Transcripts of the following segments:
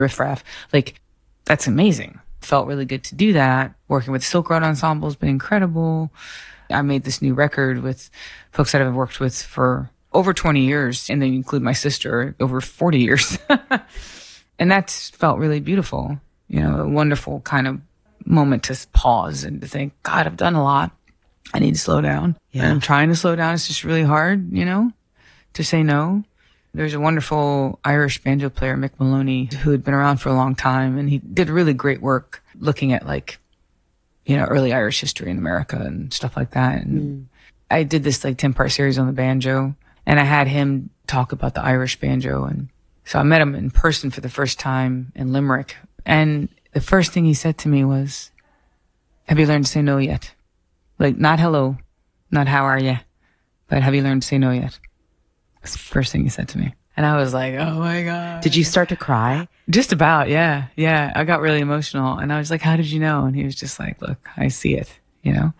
Riff Raff. Like, that's amazing. Felt really good to do that. Working with Silk Road Ensemble has been incredible. I made this new record with folks that I've worked with for over 20 years, and then include my sister, over 40 years. And that's felt really beautiful. You know, a wonderful kind of moment to pause and to think, God, I've done a lot. I need to slow down. Yeah. And I'm trying to slow down. It's just really hard, you know, to say no. There's a wonderful Irish banjo player, Mick Maloney, who had been around for a long time, and he did really great work looking at, like, you know, early Irish history in America and stuff like that. And I did this like 10-part series on the banjo, and I had him talk about the Irish banjo. And so I met him in person for the first time in Limerick. And the first thing he said to me was, have you learned to say no yet? Like, not hello, not how are you, but have you learned to say no yet? That's the first thing he said to me. And I was like, oh my God. Did you start to cry? Just about, yeah. Yeah. I got really emotional. And I was like, how did you know? And he was just like, look, I see it, you know?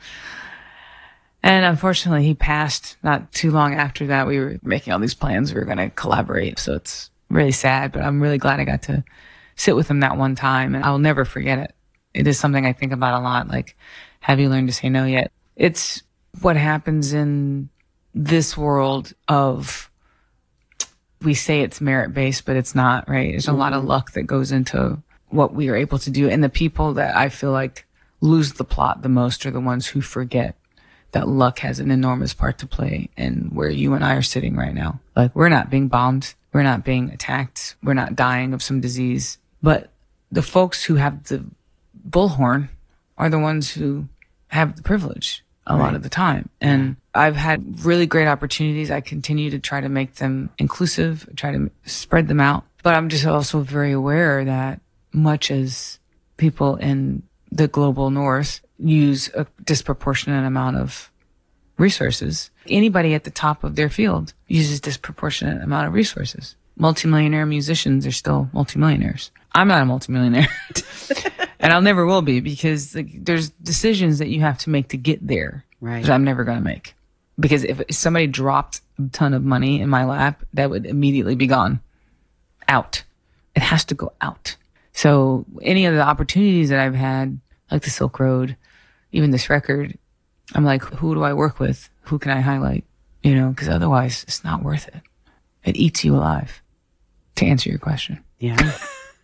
And unfortunately, he passed not too long after that. We were making all these plans. We were going to collaborate. So it's really sad, but I'm really glad I got to sit with him that one time. And I'll never forget it. It is something I think about a lot. Like, have you learned to say no yet? It's what happens in this world of, we say it's merit-based, but it's not, right? There's a lot of luck that goes into what we are able to do. And the people that I feel like lose the plot the most are the ones who forget that luck has an enormous part to play in where you and I are sitting right now. Like, we're not being bombed. We're not being attacked. We're not dying of some disease. But the folks who have the bullhorn are the ones who have the privilege a lot of the time. And I've had really great opportunities. I continue to try to make them inclusive, try to spread them out. But I'm just also very aware that much as people in the global north use a disproportionate amount of resources, anybody at the top of their field uses disproportionate amount of resources. Multimillionaire musicians are still multimillionaires. I'm not a multimillionaire. And I'll never will be, because like, there's decisions that you have to make to get there that I'm never going to make. Because if somebody dropped a ton of money in my lap, that would immediately be gone. Out. It has to go out. So any of the opportunities that I've had, like the Silk Road, even this record, I'm like, who do I work with? Who can I highlight? You know, because otherwise it's not worth it. It eats you alive, to answer your question. Yeah.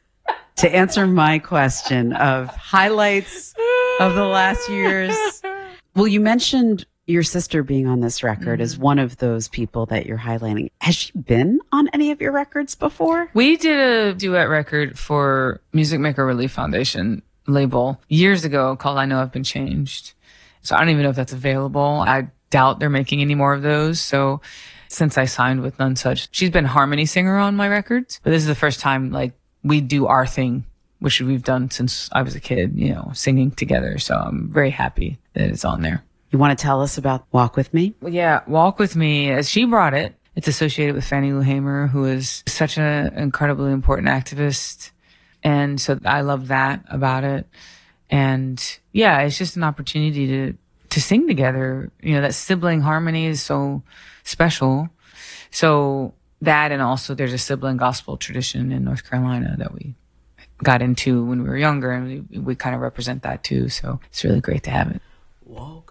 To answer my question of highlights of the last years. Well, you mentioned your sister being on this record as one of those people that you're highlighting. Has she been on any of your records before? We did a duet record for Music Maker Relief Foundation label years ago called I Know I've Been Changed. So I don't even know if that's available. I doubt they're making any more of those. So since I signed with None Such, she's been harmony singer on my records. But this is the first time, like, we do our thing, which we've done since I was a kid, you know, singing together. So I'm very happy that it's on there. You want to tell us about Walk With Me? Well, yeah, Walk With Me, as she brought it, it's associated with Fannie Lou Hamer, who is such an incredibly important activist. And so I love that about it. And yeah, it's just an opportunity to sing together. You know, that sibling harmony is so special. So that, and also there's a sibling gospel tradition in North Carolina that we got into when we were younger, and we kind of represent that too. So it's really great to have it. Walk